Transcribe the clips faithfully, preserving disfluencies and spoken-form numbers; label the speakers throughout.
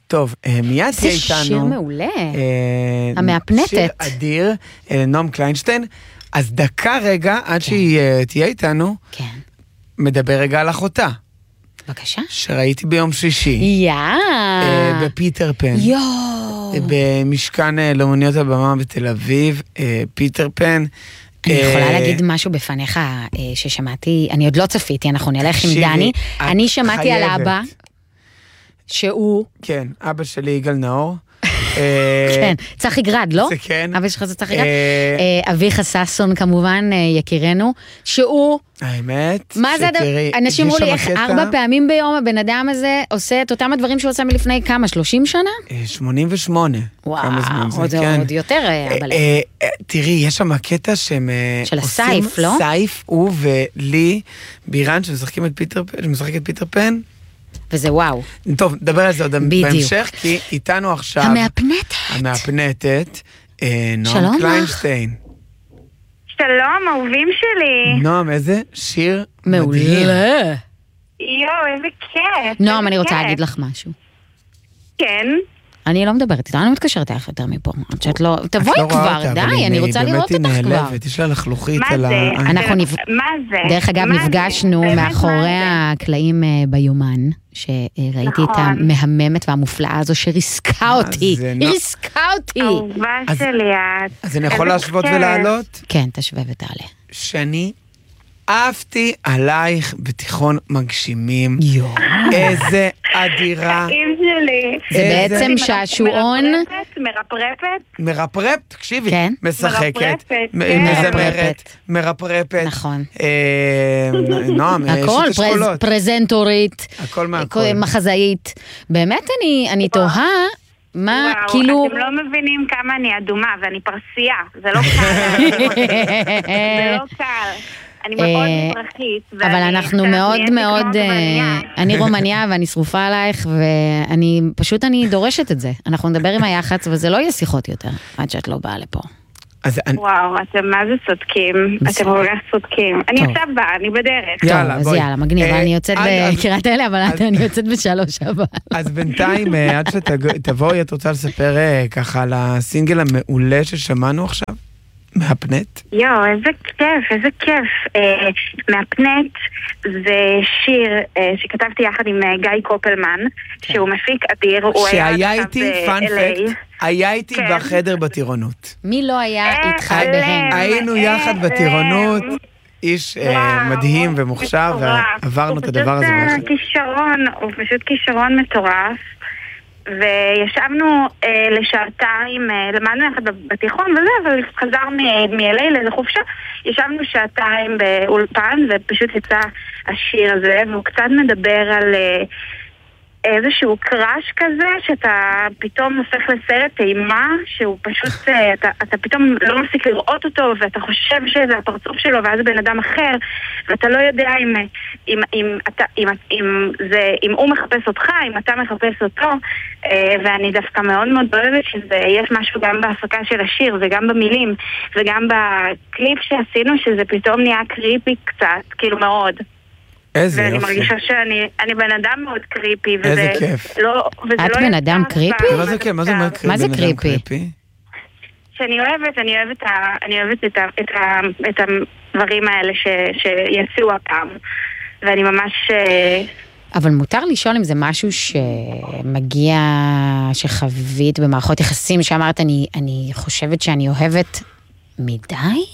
Speaker 1: טוב, מיד תהיה איתנו.
Speaker 2: זה שיר מעולה. המאפנטת.
Speaker 1: שיר אדיר, נועם קליינשטיין. אז דקה רגע, עד שהיא תהיה איתנו, מדבר רגע על אחותה.
Speaker 2: בבקשה.
Speaker 1: שראיתי ביום שישי.
Speaker 2: יא.
Speaker 1: בפיטר פן.
Speaker 2: יו.
Speaker 1: במשכן לאומניות הבמה בתל אביב, פיטר פן.
Speaker 2: אני יכולה להגיד משהו בפניך ששמעתי, אני עוד לא צפיתי, אנחנו נלך עם דני. אני שמעתי על אבא, שהוא...
Speaker 1: כן, אבא שלי יגאל נאור.
Speaker 2: כן, צחי גרד, לא?
Speaker 1: זה כן.
Speaker 2: אבא שלך זה צחי גרד. אביך ססון כמובן, יקירנו, שהוא...
Speaker 1: האמת,
Speaker 2: מה זה, אנשים אמרו לי, איך ארבע פעמים ביום הבן אדם הזה עושה את אותם הדברים שהוא עושה מלפני כמה, שלושים שנה?
Speaker 1: שמונים ושמונה.
Speaker 2: וואו, עוד יותר.
Speaker 1: תראי, יש שם הקטע שהם
Speaker 2: של הסייף, לא?
Speaker 1: סייף, הוא ולי, בירן, שמשחקים את פיטר פן, שמשחק את פיטר פן.
Speaker 2: וזה וואו.
Speaker 1: טוב, נדבר על זה עוד בהמשך, כי איתנו עכשיו...
Speaker 2: המאפנטת.
Speaker 1: המאפנטת, נועם קליינשטיין.
Speaker 3: שלום, אהובים שלי.
Speaker 1: נועם, איזה שיר
Speaker 2: מעולה.
Speaker 3: יואו, איזה כיף.
Speaker 2: נועם, אני רוצה להגיד לך משהו.
Speaker 3: כן.
Speaker 2: אני לא מדברת איתה, אני לא מתקשרת לך יותר מפה. עד שאת לא... תבואי כבר, די, אני רוצה לראות אותך כבר.
Speaker 1: היא באמת נעלבת, יש לה לחלוכית על ה...
Speaker 3: מה זה?
Speaker 2: דרך אגב, נפגשנו מאחורי הקלעים ביומן, שראיתי את המהממת והמופלאה הזו שריסקה אותי. ריסקה אותי.
Speaker 3: אהובה שלי את.
Speaker 1: אז אני יכול להשוות ולעלות?
Speaker 2: כן, תשווה ותעלה.
Speaker 1: שאני אהבתי עלייך בתיכון מגשימים. איזה אדירה.
Speaker 3: חיים שלי.
Speaker 2: זה בעצם שעשועון.
Speaker 3: מרפרפת?
Speaker 1: מרפרפ, תקשיבי.
Speaker 2: כן.
Speaker 1: משחקת. מזמרת. מרפרפת.
Speaker 2: נכון.
Speaker 1: נועם,
Speaker 2: הכל, פרזנטורית.
Speaker 1: הכל מהכל.
Speaker 2: מחזאית. באמת אני תוהה. מה, כאילו...
Speaker 3: אתם לא מבינים כמה אני אדומה, ואני פרסייה. זה לא קל. זה לא קל. אני מאוד מזרחית.
Speaker 2: אבל אנחנו מאוד מאוד... אני רומניה ואני שרופה עלייך, ואני פשוט אני דורשת את זה. אנחנו נדבר עם היח"צ, וזה לא יהיה שיחות יותר, עד שאת לא באה לפה.
Speaker 3: וואו, אתם מה זה צודקים. אתם כל כך צודקים. אני עכשיו באה, אני בדרך.
Speaker 2: טוב, אז יאללה, מגניב. אני יוצאת בקריית אלה, אבל אני יוצאת בשלוש הבא.
Speaker 1: אז בינתיים, עד שתבואי, את רוצה לספר ככה על הסינגל המעולה ששמענו עכשיו? מאפנט?
Speaker 3: יואו, איזה כיף, איזה כיף. מאפנט זה שיר שכתבתי יחד עם גיא קופלמן, שהוא מפיק אדיר.
Speaker 1: שהיה איתי, פאנפקט, היה איתי בחדר בטירונות.
Speaker 2: מי לא היה איתך בהן?
Speaker 1: היינו יחד בטירונות, איש מדהים ומוכשר, ועברנו את הדבר הזה.
Speaker 3: הוא פשוט כישרון, הוא פשוט כישרון מטורף. וישבנו אה, לשעתיים, אה, למדנו יחד בתיכון וזה, אבל חזר מ-אל איי לאיזה חופשה, ישבנו שעתיים באולפן, ופשוט יצא השיר הזה, והוא קצת מדבר על אה, איזשהו קראש כזה, שאתה פתאום הופך לסרט אימה, שהוא פשוט, אה, אתה, אתה פתאום לא מפסיק לראות אותו, ואתה חושב שזה הפרצוף שלו, ואז זה בן אדם אחר, ואתה לא יודע אם, אם, אם, אתה, אם, אם, זה, אם הוא מחפש אותך, אם אתה מחפש אותו, אה, ואני דווקא מאוד מאוד אוהבת שיש משהו גם בהפקה של השיר, וגם במילים, וגם בקליפ שעשינו, שזה פתאום נהיה קריפי קצת, כאילו מאוד.
Speaker 1: איזה
Speaker 3: ואני
Speaker 1: יופי.
Speaker 3: מרגישה שאני אני בן אדם מאוד קריפי. וזה
Speaker 1: איזה כיף.
Speaker 3: לא, וזה
Speaker 2: את
Speaker 3: לא
Speaker 2: בן אדם קריפי?
Speaker 1: מה זה, מה זה,
Speaker 2: מה זה קריפי?
Speaker 3: שאני אוהבת, אני אוהבת, אני אוהבת את, ה, את, ה, את הדברים האלה ש, שיצאו הפעם. ואני ממש...
Speaker 2: אבל מותר לשאול אם זה משהו שמגיע, שחווית במערכות יחסים, שאמרת, אני, אני חושבת שאני אוהבת מדי?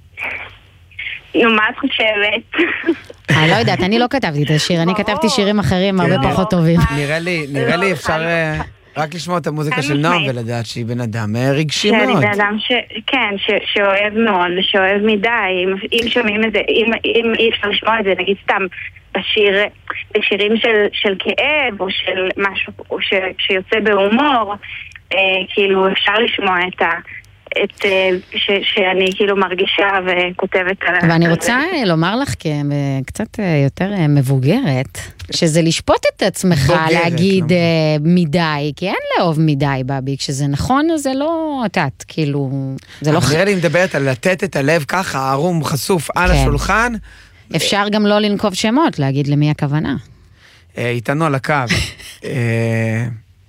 Speaker 3: נו, מה את חושבת?
Speaker 2: אני לא יודעת, אני לא כתבתי את השיר, אני כתבתי שירים אחרים הרבה פחות טובים.
Speaker 1: נראה לי, נראה לי אפשר רק לשמוע את המוזיקה של נועם ולדעת שהיא בן אדם רגשי מאוד.
Speaker 3: שאני בן אדם ש... כן, שאוהב מאוד, שאוהב מדי, אם שומעים את זה, אם אי אפשר לשמוע את זה, נגיד סתם בשיר, בשירים של כאב, או של משהו שיוצא בהומור, כאילו אפשר לשמוע את ה... את, ש, שאני כאילו מרגישה וכותבת על...
Speaker 2: ואני רוצה לומר לך קצת יותר מבוגרת, שזה לשפוט את עצמך, להגיד מדי, כי אין לאהוב מדי, בבי, כשזה נכון, זה לא עתת, כאילו...
Speaker 1: אבל נראה לי מדברת על לתת את הלב ככה, ערום חשוף על השולחן.
Speaker 2: אפשר גם לא לנקוב שמות, להגיד למי הכוונה.
Speaker 1: איתנו על הקו.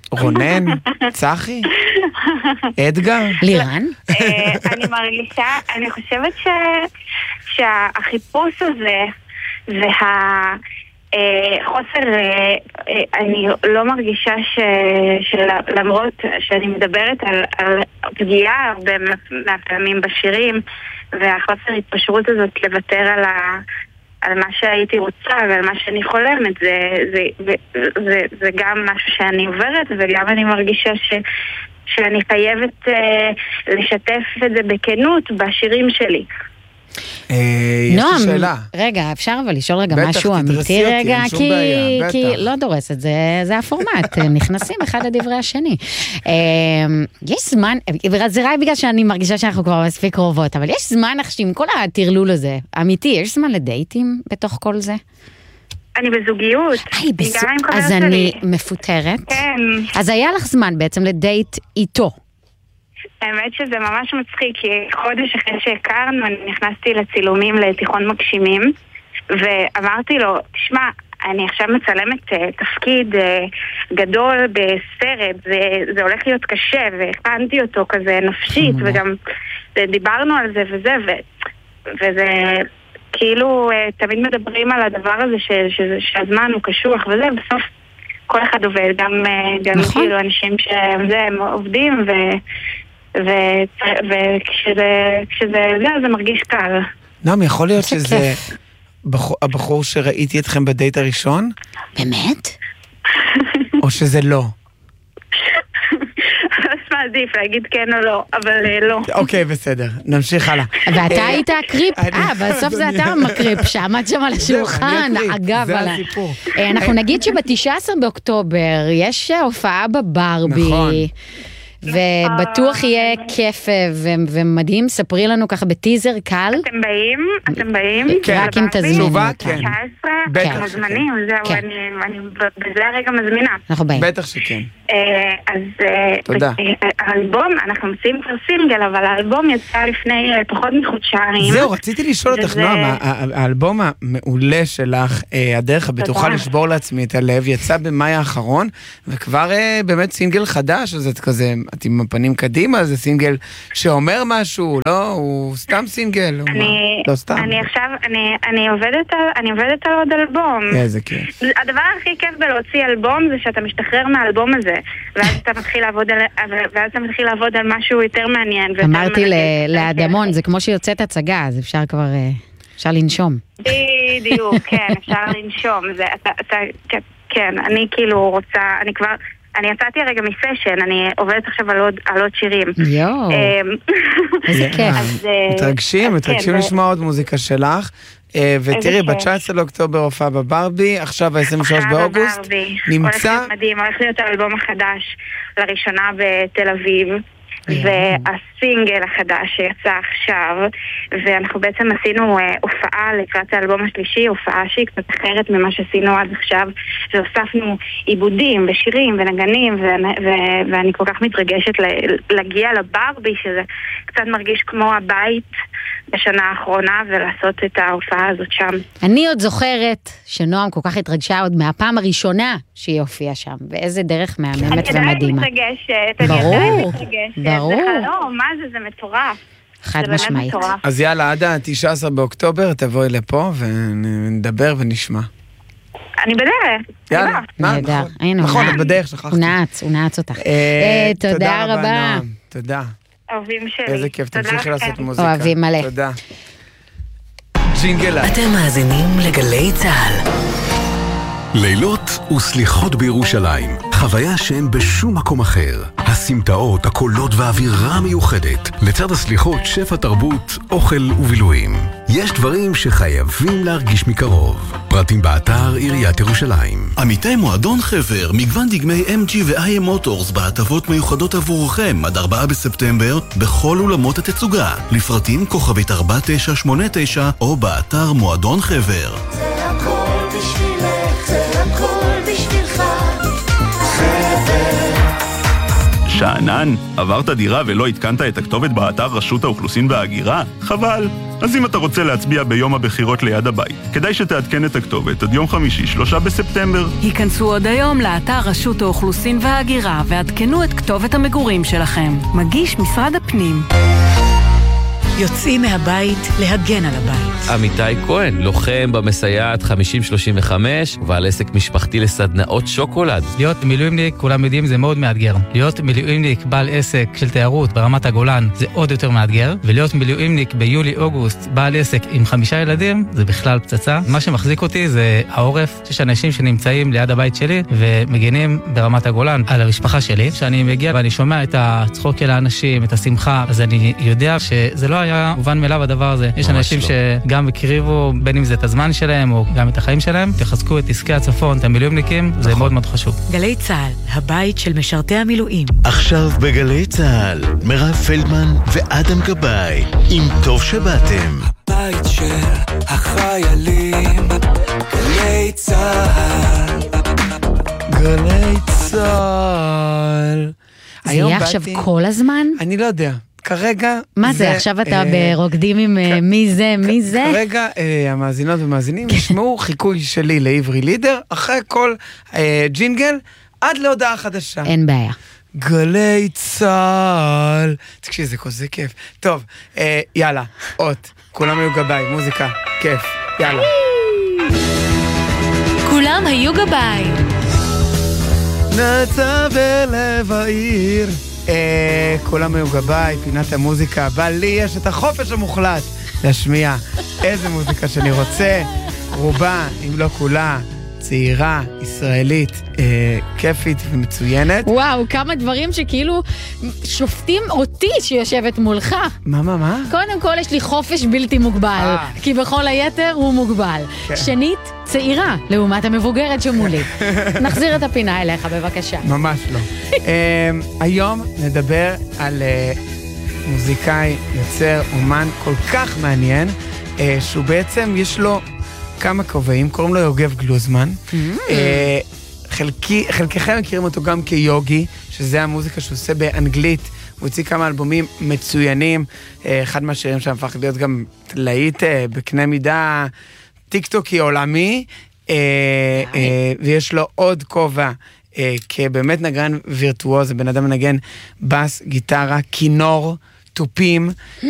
Speaker 1: רונן? צחי? אדגר?
Speaker 2: לירן?
Speaker 3: אני מרגישה, אני חושבת שהחיפוש הזה וה... חוסר, אני לא מרגישה שלמרות שאני מדברת על פגיעה הרבה מהפעמים בשירים והחוסר התפשרות הזאת לוותר על מה שהייתי רוצה ועל מה שאני חולמת, זה גם משהו שאני עוברת וגם אני מרגישה שאני חייבת לשתף את זה בכנות בשירים שלי.
Speaker 2: נועם, רגע, אפשר אבל לשאול רגע משהו אמיתי רגע, כי לא דורס את זה, זה הפורמט, נכנסים אחד לדברי השני. יש זמן, זה רק בגלל שאני מרגישה שאנחנו כבר מספיק קרובות, אבל יש זמן עם כל התרלול הזה, אמיתי, יש זמן לדייטים בתוך כל זה?
Speaker 3: אני בזוגיות.
Speaker 2: אז אני מפוטרת.
Speaker 3: כן.
Speaker 2: אז היה לך זמן בעצם לדייט איתו.
Speaker 3: האמת שזה ממש מצחיק, כי חודש אחרי שהכרנו, אני נכנסתי לצילומים לתיכון מגשימים, ואמרתי לו, תשמע, אני עכשיו מצלמת uh, תפקיד uh, גדול בסרט, זה, זה הולך להיות קשה, והכנתי אותו כזה נפשית, וגם דיברנו על זה וזה, ו, וזה כאילו uh, תמיד מדברים על הדבר הזה ש, ש, שהזמן הוא קשוח וזה, בסוף כל אחד עובד, גם, uh, גם נכון. כאילו אנשים שהם עובדים ו... וכשזה זה, זה מרגיש קל.
Speaker 1: נעם, יכול להיות שזה הבחור שראיתי אתכם בדייט הראשון?
Speaker 2: באמת?
Speaker 1: או שזה לא?
Speaker 3: אז עדיף להגיד כן או לא, אבל לא.
Speaker 1: אוקיי, בסדר, נמשיך הלאה.
Speaker 2: ואתה היית הקריפ, אה, בסוף זה אתה מקריפ, שעמד שם על השולחן, אגב.
Speaker 1: זה הסיפור.
Speaker 2: אנחנו נגיד שב-תשעה עשר באוקטובר יש הופעה בברבי.
Speaker 1: נכון.
Speaker 2: ובטוח יהיה כיף ומדהים, ספרי לנו ככה בטיזר קל.
Speaker 3: אתם באים? אתם באים?
Speaker 2: רק אם תזמינו.
Speaker 1: כן.
Speaker 3: תשע עשרה? מזמנים, זהו, אני בזה הרגע מזמינה.
Speaker 2: אנחנו באים.
Speaker 1: בטח שכן.
Speaker 3: אז
Speaker 1: תודה.
Speaker 3: האלבום, אנחנו מציעים כבר סינגל, אבל האלבום יצא לפני פחות מחודשיים.
Speaker 1: זהו, רציתי לשאול אותך, נועם, האלבום המעולה שלך, הדרך הבטוחה לשבור לעצמי את הלב, יצא במאי האחרון, וכבר באמת סינגל חדש, אז את כזה, את עם הפנים קדימה, זה סינגל שאומר משהו, לא, הוא סתם סינגל, לא סתם.
Speaker 3: אני עכשיו, אני עובדת על, אני עובדת על עוד אלבום.
Speaker 1: איזה כיף.
Speaker 3: הדבר הכי כיף בלהוציא אלבום זה שאתה משתחרר מהאלבום הזה, ואז אתה מתחיל לעבוד על, ואז אתה מתחיל לעבוד על משהו יותר מעניין.
Speaker 2: אמרתי לאדמון, זה כמו שיוצאת הצגה, אז אפשר כבר, אפשר לנשום.
Speaker 3: בדיוק, כן, אפשר לנשום. זה, אתה, אתה, כן, אני כאילו רוצה, אני כבר, אני יצאתי הרגע מסשן, אני עובדת עכשיו על עוד, על עוד שירים.
Speaker 2: יואו, איזה כיף.
Speaker 1: מתרגשים, מתרגשים לשמוע עוד מוזיקה שלך. ותראי, ב-תשעה עשר לאוקטובר הופעה בברבי, עכשיו ה-עשרים ושלושה באוגוסט, נמצא...
Speaker 3: הולך להיות מדהים, הולך להיות האלבום החדש לראשונה בתל אביב, והסינגל החדש שיצא עכשיו, ואנחנו בעצם עשינו הופעה לקראת האלבום השלישי, הופעה שהיא קצת אחרת ממה שעשינו עד עכשיו, והוספנו עיבודים ושירים ונגנים, ואני כל כך מתרגשת להגיע לברבי, שזה קצת מרגיש כמו הבית בשנה האחרונה, ולעשות את ההופעה הזאת שם.
Speaker 2: אני עוד זוכרת שנועם כל כך התרגשה עוד מהפעם הראשונה שהיא הופיעה שם, ואיזה דרך מהממת ומדהימה.
Speaker 3: אני עדיין מתרגשת, אני עדיין מתרגשת. ברור. זה חלום, מה זה? זה מטורף.
Speaker 2: חד משמעית.
Speaker 1: אז יאללה, עד ה-תשעה עשר באוקטובר תבואי לפה ונדבר ונשמע.
Speaker 3: אני בדרך.
Speaker 1: יאללה.
Speaker 2: נהדר.
Speaker 1: נכון, את בדרך, שכחתי.
Speaker 2: הוא נעץ, הוא נעץ אותך. תודה רבה.
Speaker 1: תודה.
Speaker 3: אוהבים שלי.
Speaker 1: איזה כיף, תמשיכי לעשות מוזיקה.
Speaker 2: אוהבים מלא.
Speaker 1: תודה. ג'ינגלה.
Speaker 4: אתם מאזינים לגלי צהל.
Speaker 5: לילות וסליחות בירושלים, חוויה שאין בשום מקום אחר. הסמטאות, הקולות והאווירה מיוחדת. לצד הסליחות, שפע תרבות, אוכל ובילויים. יש דברים שחייבים להרגיש מקרוב. פרטים באתר עיריית ירושלים.
Speaker 6: עמיתי מועדון חבר, מגוון דגמי אם ג'י ו-איי אם מוטורס בהטבות מיוחדות עבורכם עד ארבעה בספטמבר בכל אולמות התצוגה. לפרטים כוכבית ארבע תשע שמונה תשע או באתר מועדון חבר.
Speaker 7: זה הכל בשבילך, זה הכל בשבילך, חבר.
Speaker 6: שאנן, עברת דירה ולא התקנת את הכתובת באתר רשות האוכלוסין וההגירה? חבל. אז אם אתה רוצה להצביע ביום הבחירות ליד הבית, כדאי שתעדכן את הכתובת עד יום חמישי, שלושה בספטמבר.
Speaker 7: היכנסו עוד היום לאתר רשות האוכלוסין וההגירה ועדכנו את כתובת המגורים שלכם. מגיש משרד הפנים.
Speaker 4: יוצאים מהבית להגן על הבית.
Speaker 8: עמיתי כהן, לוחם במסייעת חמישים שלושים וחמש, ובעל עסק משפחתי לסדנאות שוקולד.
Speaker 9: להיות מילואימניק, כולם יודעים, זה מאוד מאתגר. להיות מילואימניק בעל עסק של תיירות ברמת הגולן, זה עוד יותר מאתגר. ולהיות מילואימניק ביולי-אוגוסט, בעל עסק עם חמישה ילדים, זה בכלל פצצה. מה שמחזיק אותי זה העורף. יש אנשים שנמצאים ליד הבית שלי, ומגינים ברמת הגולן על המשפחה שלי. כשאני מגיע ואני שומע את הצחוק של האנשים, את השמחה, אז אני יודע שזה לא היה מובן מאליו הדבר הזה. יש אנשים לא. שגם הקריבו, בין אם זה את הזמן שלהם או גם את החיים שלהם, תחזקו את עסקי הצפון, את המילואימניקים, נכון. זה מאוד מאוד חשוב.
Speaker 4: גלי צהל, הבית של משרתי המילואים.
Speaker 10: עכשיו בגלי צהל, מירב פלדמן ואדם גבאי, עם טוב שבאתם.
Speaker 11: הבית של החיילים, גלי צהל.
Speaker 1: גלי צהל.
Speaker 2: זה יהיה עכשיו כל הזמן?
Speaker 1: אני לא יודע. כרגע...
Speaker 2: מה זה? עכשיו אתה ברוקדים עם מי זה, מי זה?
Speaker 1: כרגע המאזינות ומאזינים ישמעו חיקוי שלי לעברי לידר, אחרי כל ג'ינגל, עד להודעה חדשה.
Speaker 2: אין בעיה.
Speaker 1: גלי צהל. תקשיב, זה כזה כיף. טוב, יאללה, אות. כולם היו גביי, מוזיקה, כיף. יאללה.
Speaker 7: כולם היו גביי.
Speaker 1: נצא בלב העיר. אה, כולם היו גביי, פינת המוזיקה, אבל לי יש את החופש המוחלט להשמיע איזה מוזיקה שאני רוצה, רובה, אם לא כולה, צעירה, ישראלית, אה, כיפית ומצוינת.
Speaker 2: וואו, כמה דברים שכאילו שופטים אותי שיושבת מולך.
Speaker 1: מה, מה, מה?
Speaker 2: קודם כל יש לי חופש בלתי מוגבל, 아. כי בכל היתר הוא מוגבל. כן. שנית, צעירה, לעומת המבוגרת שמולי. נחזיר את הפינה אליך, בבקשה.
Speaker 1: ממש לא. uh, היום נדבר על uh, מוזיקאי, יוצר, אומן כל כך מעניין, uh, שהוא בעצם יש לו כמה כובעים, קוראים לו יוגב גלוזמן. Mm-hmm. Uh, חלקי, חלקכם מכירים אותו גם כיוגי, שזה המוזיקה שהוא עושה באנגלית. הוא הוציא כמה אלבומים מצוינים, uh, אחד מהשירים שם הפך להיות גם להיט uh, בקנה מידה טיקטוקי עולמי, אה, אה, ויש לו עוד כובע אה, כבאמת נגן וירטואוז, בן אדם מנגן בס, גיטרה, כינור, טופים,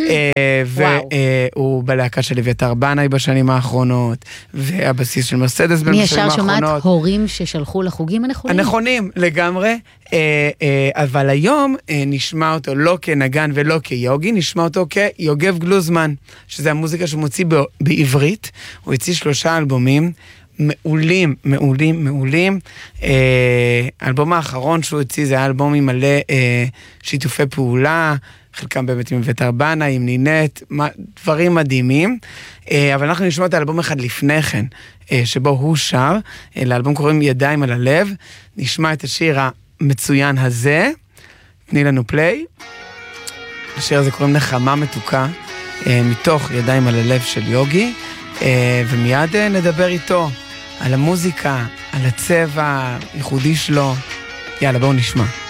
Speaker 1: והוא בלהקה של אביתר בנאי בשנים האחרונות, והבסיס של מרסדס בשנים האחרונות.
Speaker 2: מי ישר שומעת הורים ששלחו לחוגים הנכונים?
Speaker 1: הנכונים, לגמרי, אבל היום נשמע אותו לא כנגן ולא כיוגי, נשמע אותו כיוגב גלוזמן, שזה המוזיקה שהוא מוציא בעברית, הוא הוציא שלושה אלבומים, מעולים, מעולים, מעולים. האלבום האחרון שהוא הוציא זה היה אלבום עם מלא שיתופי פעולה, חלקם באמת עם אביתר בנאי, עם נינט, דברים מדהימים. אבל אנחנו נשמע את האלבום אחד לפני כן, שבו הוא שר, לאלבום קוראים ידיים על הלב, נשמע את השיר המצוין הזה, תני לנו פליי. השיר הזה קוראים נחמה מתוקה, מתוך ידיים על הלב של יוגי, ומיד נדבר איתו על המוזיקה, על הצבע הייחודי שלו. יאללה, בואו נשמע.